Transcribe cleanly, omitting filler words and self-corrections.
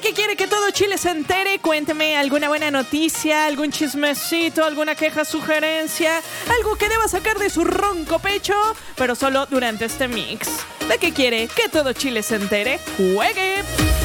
qué quiere que todo Chile se entere? Cuénteme alguna buena noticia, algún chismecito, alguna queja, sugerencia, algo que deba sacar de su ronco pecho, pero solo durante este mix. ¿De qué quiere que todo Chile se entere? ¡Juegue!